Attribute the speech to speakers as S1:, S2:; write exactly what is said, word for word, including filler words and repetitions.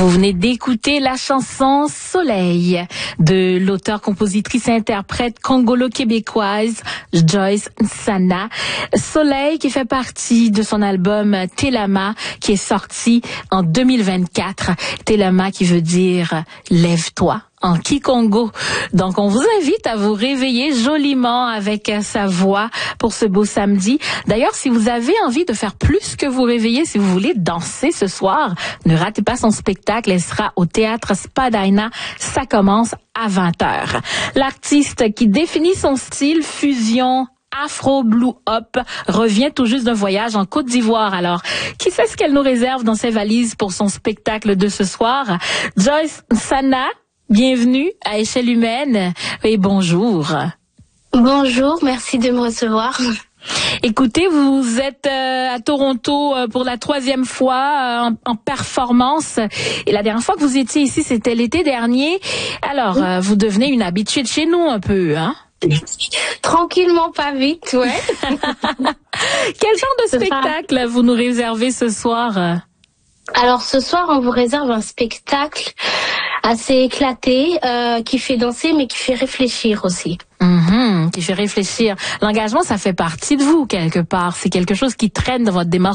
S1: Vous venez d'écouter la chanson Soleil de l'auteur-compositrice-interprète congolo-québécoise Joyce Nsana. Soleil qui fait partie de son album Telama qui est sorti en deux mille vingt-quatre. Telama qui veut dire lève-toi en Kikongo. Donc, on vous invite à vous réveiller joliment avec sa voix pour ce beau samedi. D'ailleurs, si vous avez envie de faire plus que vous réveiller, si vous voulez danser ce soir, ne ratez pas son spectacle. Elle sera au Théâtre Spadina. Ça commence à vingt heures. L'artiste qui définit son style fusion Afro Blue Hop revient tout juste d'un voyage en Côte d'Ivoire. Alors, qui sait ce qu'elle nous réserve dans ses valises pour son spectacle de ce soir? Joyce Nsana, bienvenue à Échelle Humaine et bonjour.
S2: Bonjour, merci de me recevoir.
S1: Écoutez, vous êtes euh, à Toronto euh, pour la troisième fois euh, en, en performance. Et la dernière fois que vous étiez ici, c'était l'été dernier. Alors, euh, vous devenez une habituée de chez nous un peu, hein?
S2: Tranquillement, pas vite, ouais.
S1: Quel genre de spectacle vous nous réservez ce soir?
S2: Alors, ce soir, on vous réserve un spectacle assez éclaté, euh, qui fait danser, mais qui fait réfléchir aussi.
S1: Mm-hmm, qui fait réfléchir. L'engagement, ça fait partie de vous, quelque part. C'est quelque chose qui traîne dans votre démarche